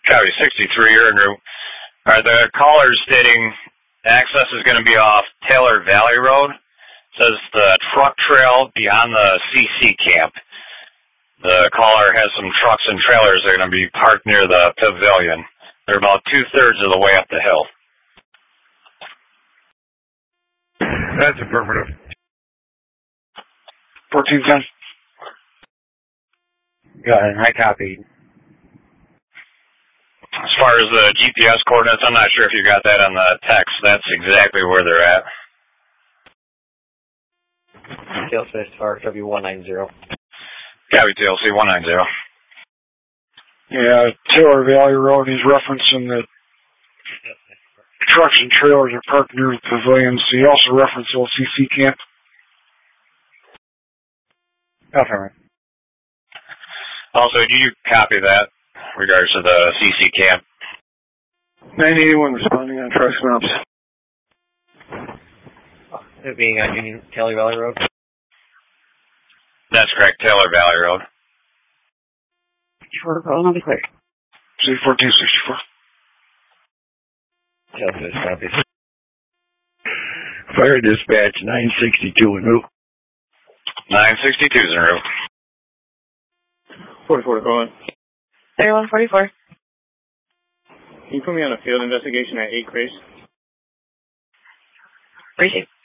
Copy 63, you're en route. All right, the caller is stating access is going to be off Taylor Valley Road. It says the truck trail beyond the CC camp. The caller has some trucks and trailers that are going to be parked near the pavilion. They're about 2/3 of the way up the hill. That's affirmative. 1410. Got it. I copied. As far as the GPS coordinates, I'm not sure if you got that on the text. That's exactly where they're at. TLC Star W190. Copy TLC 190. Yeah, Taylor Valley Road, he's referencing that trucks and trailers are parked near the pavilions. He also referenced LCC camp. Affirmative. Also, do you copy that in regards to the CC camp? 981 responding on trucks maps. It being on Union Taylor Valley Road? That's correct, Taylor Valley Road. Sure, I'll be clear. C1464. TLC copies. Fire dispatch 962 en route. 962 is en route. 44 calling. 3144. Can you put me on a field investigation at 8 Grace? Appreciate it.